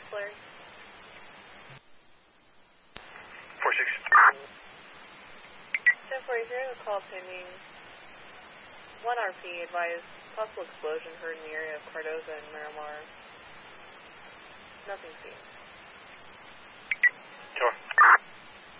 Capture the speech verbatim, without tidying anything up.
Flare. four six. ten four, hearing a call pending. one R P advised possible explosion heard in the area of Cardoza and Miramar. Nothing seen. Sure.